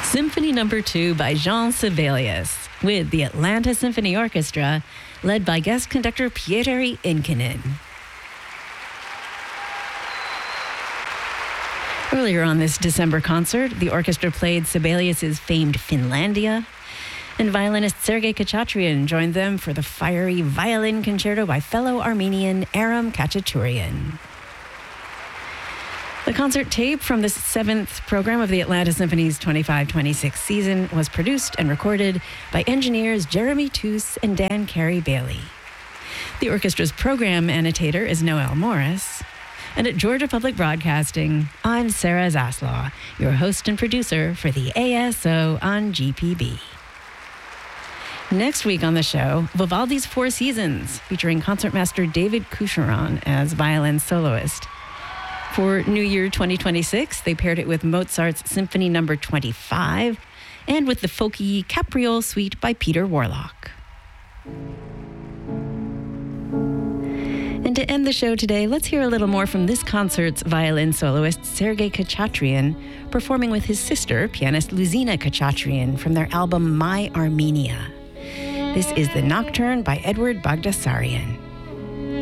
Symphony No. 2 by Jean Sibelius, with the Atlanta Symphony Orchestra, led by guest conductor Pietari Inkinen. Earlier on this December concert, the orchestra played Sibelius' famed Finlandia, and violinist Sergei Khachatryan joined them for the fiery violin concerto by fellow Armenian Aram Khachaturian. The concert tape from the 7th program of the Atlanta Symphony's 25-26 season was produced and recorded by engineers Jeremy Toos and Dan Carey Bailey. The orchestra's program annotator is Noel Morris. And at Georgia Public Broadcasting, I'm Sarah Zaslaw, your host and producer for the ASO on GPB. Next week on the show, Vivaldi's Four Seasons, featuring concertmaster David Coucheron as violin soloist. For New Year 2026, they paired it with Mozart's Symphony No. 25 and with the folky Capriole Suite by Peter Warlock. And to end the show today, let's hear a little more from this concert's violin soloist, Sergei Khachatryan, performing with his sister, pianist Luzina Khachatryan, from their album My Armenia. This is The Nocturne by Edward Bagdasarian.